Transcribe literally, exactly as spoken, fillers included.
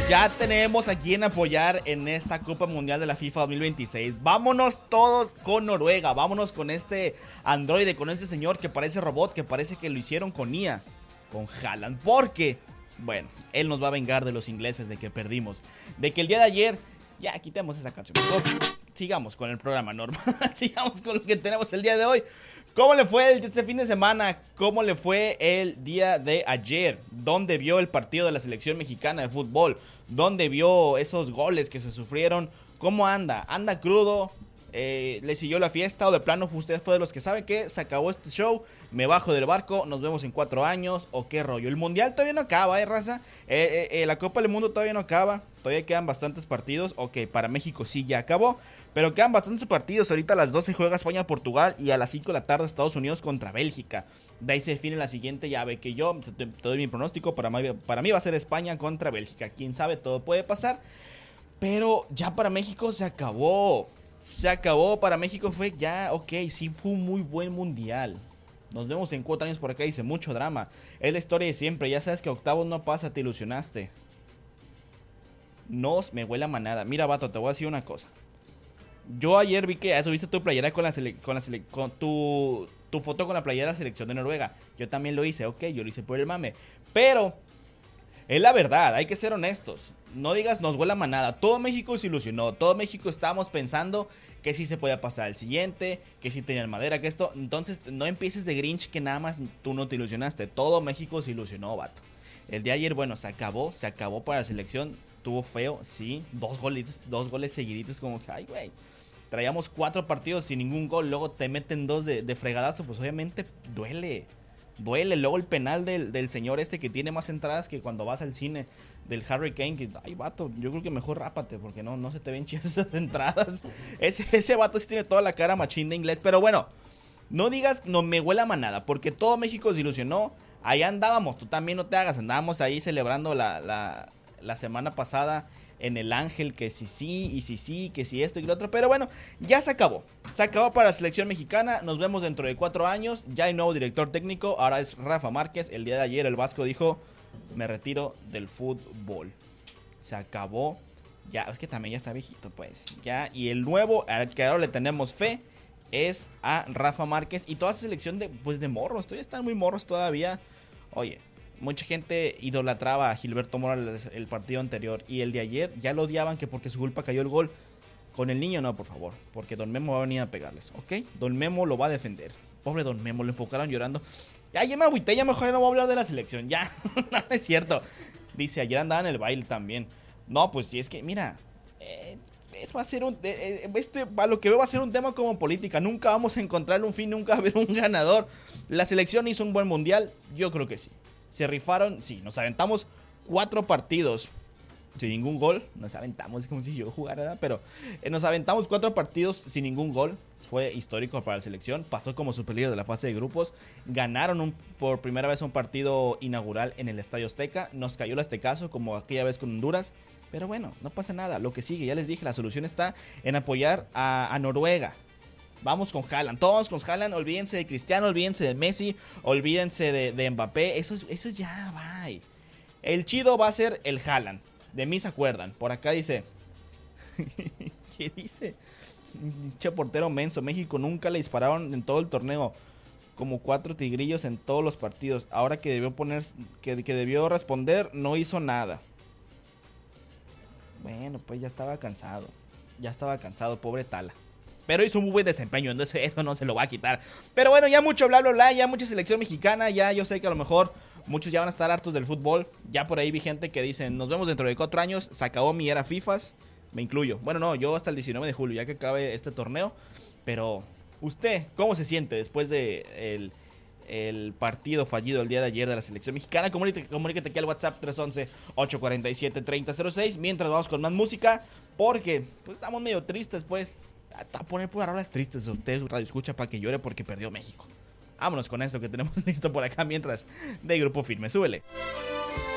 Ya tenemos a quien apoyar en esta Copa Mundial de la FIFA dos mil veintiséis. Vámonos todos con Noruega. Vámonos con este androide, con este señor que parece robot, que parece que lo hicieron con I A, con Haaland. Porque, bueno, él nos va a vengar de los ingleses, de que perdimos. De que el día de ayer, ya quitemos esa canción. Sigamos con el programa normal. Sigamos con lo que tenemos el día de hoy. ¿Cómo le fue este fin de semana? ¿Cómo le fue el día de ayer? ¿Dónde vio el partido de la selección mexicana de fútbol? ¿Dónde vio esos goles que se sufrieron? ¿Cómo anda? ¿Anda crudo? Eh, ¿Le siguió la fiesta o de plano usted fue de los que sabe que se acabó este show? Me bajo del barco, nos vemos en cuatro años o qué rollo. El mundial todavía no acaba, ¿eh, raza? Eh, eh, eh, la Copa del Mundo todavía no acaba. Todavía quedan bastantes partidos. Ok, para México sí ya acabó. Pero quedan bastantes partidos. Ahorita a las doce juega España-Portugal y a las cinco de la tarde Estados Unidos contra Bélgica. De ahí se define la siguiente llave, que yo te, te doy mi pronóstico. Para mí, para mí va a ser España contra Bélgica. Quién sabe, todo puede pasar. Pero ya para México se acabó. Se acabó, para México fue ya, ok, sí fue un muy buen mundial. Nos vemos en cuatro años por acá, dice, mucho drama. Es la historia de siempre, ya sabes que octavos no pasa, te ilusionaste. Nos me huele a manada. Mira, vato, te voy a decir una cosa. Yo ayer vi que subiste tu playera con la sele con la sele con tu, tu foto con la playera de la selección de Noruega. Yo también lo hice, ok, yo lo hice por el mame. Pero es la verdad, hay que ser honestos. No digas nos huele a manada. Todo México se ilusionó. Todo México estábamos pensando que sí se podía pasar al siguiente, que sí tenían madera, que esto. Entonces no empieces de Grinch que nada más tú no te ilusionaste. Todo México se ilusionó, vato. El de ayer, bueno, se acabó, se acabó para la selección. Tuvo feo, sí. Dos goles, dos goles seguiditos, como que, ay, güey. Traíamos cuatro partidos sin ningún gol. Luego te meten dos de, de fregadazo. Pues obviamente duele. Duele. Luego el penal del, del señor este que tiene más entradas que cuando vas al cine. Del Harry Kane. Que, ay, vato, yo creo que mejor rápate. Porque no, no se te ven chidas esas entradas. Ese, ese vato sí tiene toda la cara machín de inglés. Pero bueno, no digas no me huele a manada. Porque todo México se ilusionó. Ahí andábamos. Tú también no te hagas. Andábamos ahí celebrando la, la, la semana pasada en el Ángel, que si sí, y si sí, que si esto y lo otro. Pero bueno, ya se acabó. Se acabó para la selección mexicana. Nos vemos dentro de cuatro años. Ya hay nuevo director técnico. Ahora es Rafa Márquez. El día de ayer el Vasco dijo: me retiro del fútbol. Se acabó. Ya, es que también ya está viejito, pues. Ya, y el nuevo, al que ahora le tenemos fe, es a Rafa Márquez. Y toda esa selección de, pues, de morros. Todavía están muy morros todavía. Oye, mucha gente idolatraba a Gilberto Morales el partido anterior. Y el de ayer ya lo odiaban que porque su culpa cayó el gol. Con el niño no, por favor. Porque Don Memo va a venir a pegarles, ¿ok? Don Memo lo va a defender. Pobre Don Memo, lo enfocaron llorando. Ya, ya me agüité, ya mejor no voy a hablar de la selección. Ya, no es cierto. Dice, ayer andaba en el baile también. No, pues si es que, mira, eh, eso va a ser un... Eh, este, a lo que veo va a ser un tema como política. Nunca vamos a encontrar un fin, nunca va a haber un ganador. La selección hizo un buen mundial, yo creo que sí. Se rifaron, sí, nos aventamos cuatro partidos sin ningún gol. Nos aventamos, es como si yo jugara, ¿verdad? Pero eh, nos aventamos cuatro partidos sin ningún gol. Fue histórico para la selección. Pasó como superlíder de la fase de grupos. Ganaron un, por primera vez un partido inaugural en el Estadio Azteca. Nos cayó el Aztecaso como aquella vez con Honduras. Pero bueno, no pasa nada. Lo que sigue, ya les dije, la solución está en apoyar a, a Noruega. Vamos con Haaland, todos con Haaland. Olvídense de Cristiano, olvídense de Messi, olvídense de, de Mbappé. Eso es, eso es ya, bye. El chido va a ser el Haaland. De mí se acuerdan. Por acá dice... ¿Qué dice? Che portero menso. México nunca le dispararon en todo el torneo. Como cuatro tigrillos en todos los partidos. Ahora que debió poner, que, que debió responder, no hizo nada. Bueno, pues ya estaba cansado. Ya estaba cansado, pobre Tala. Pero hizo un muy buen desempeño, entonces eso no se lo va a quitar. Pero bueno, ya mucho bla bla bla, ya mucha selección mexicana. Ya yo sé que a lo mejor muchos ya van a estar hartos del fútbol. Ya por ahí vi gente que dicen, nos vemos dentro de cuatro años. Se acabó mi era FIFAs. Me incluyo. Bueno, no, yo hasta el diecinueve de julio, ya que acabe este torneo. Pero, ¿usted cómo se siente después de el, el partido fallido el día de ayer de la selección mexicana? Comunícate, comunícate aquí al WhatsApp tres once, ocho cuatro siete, treinta cero seis. Mientras vamos con más música, porque pues estamos medio tristes, pues. A poner puras rolas tristes a ustedes, radio escucha, para que llore porque perdió México. Vámonos con esto que tenemos listo por acá mientras de Grupo Firme. Súbele.